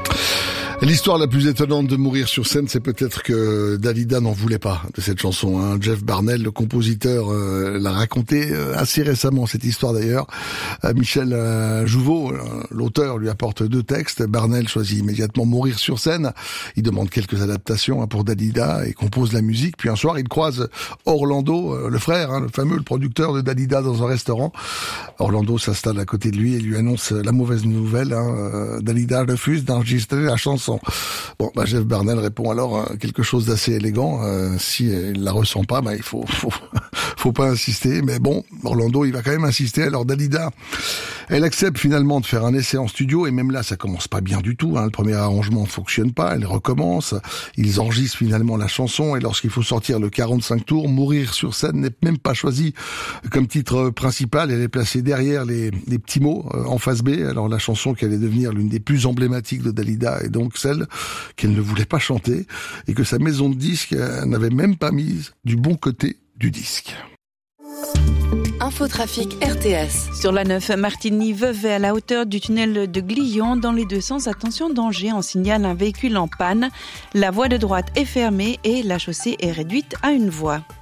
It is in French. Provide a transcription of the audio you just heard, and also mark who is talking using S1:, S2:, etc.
S1: L'histoire la plus étonnante de Mourir sur scène, c'est peut-être que Dalida n'en voulait pas de cette chanson. Jeff Barnell, le compositeur, l'a raconté assez récemment, cette histoire d'ailleurs. Michel Jouveau, l'auteur, lui apporte 2 textes. Barnell choisit immédiatement Mourir sur scène. Il demande quelques adaptations pour Dalida et compose la musique. Puis un soir, il croise Orlando, le frère, le fameux, le producteur de Dalida, dans un restaurant. Orlando s'installe à côté de lui et lui annonce la mauvaise nouvelle. Dalida refuse d'enregistrer la chanson. Bon, Jeff Barnell répond alors quelque chose d'assez élégant. Si il la ressent pas, il faut pas insister. Mais bon, Orlando, il va quand même insister. Alors Dalida, elle accepte finalement de faire un essai en studio, et même là, ça commence pas bien du tout. Le premier arrangement ne fonctionne pas. Elle recommence. Ils enregistrent finalement la chanson, et lorsqu'il faut sortir le 45 tours, Mourir sur scène n'est même pas choisi comme titre principal. Elle est placée derrière les petits mots en face B. Alors la chanson qui allait devenir l'une des plus emblématiques de Dalida est donc celle qu'elle ne voulait pas chanter, et que sa maison de disques n'avait même pas mise du bon côté du disque.
S2: Infotrafic RTS.
S3: Sur la 9, Martigny-Vevey à la hauteur du tunnel de Glion, dans les 2 sens, attention danger, on signale un véhicule en panne. La voie de droite est fermée et la chaussée est réduite à une voie.